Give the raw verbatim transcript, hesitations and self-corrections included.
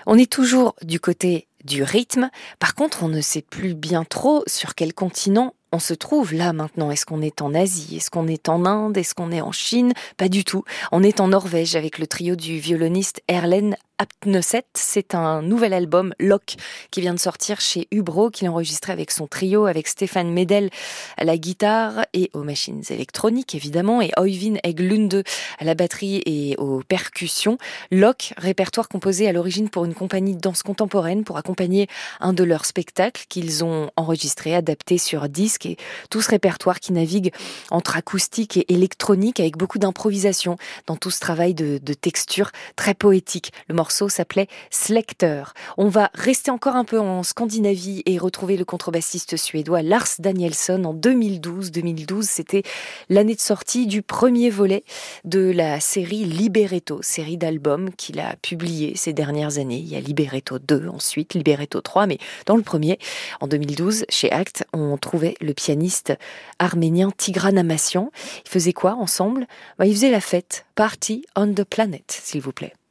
On est toujours du côté du rythme. Par contre, on ne sait plus bien trop sur quel continent on se trouve là maintenant. Est-ce qu'on est en Asie? Est-ce qu'on est en Inde? Est-ce qu'on est en Chine? Pas du tout. On est en Norvège avec le trio du violoniste Erlend Apneset. C'est un nouvel album, Lock, qui vient de sortir chez Hubro, qu'il a enregistré avec son trio, avec Stefan Medel à la guitare et aux machines électroniques évidemment, et Øyvind Egglunde à la batterie et aux percussions. Lock, répertoire composé à l'origine pour une compagnie de danse contemporaine pour accompagner un de leurs spectacles qu'ils ont enregistré, adapté sur disque, et tout ce répertoire qui navigue entre acoustique et électronique avec beaucoup d'improvisation dans tout ce travail de, de texture très poétique. Le morceau s'appelait Slekter. On va rester encore un peu en Scandinavie et retrouver le contrebassiste suédois Lars Danielsson en deux mille douze. deux mille douze, c'était l'année de sortie du premier volet de la série Libretto, série d'albums qu'il a publié ces dernières années. Il y a Libretto deux, ensuite Libretto trois, mais dans le premier, en deux mille douze, chez Actes, on trouvait le pianiste arménien Tigran Amassian. Ils faisaient quoi ensemble? Bah, ils faisaient la fête, Party on the Planet, s'il vous plaît.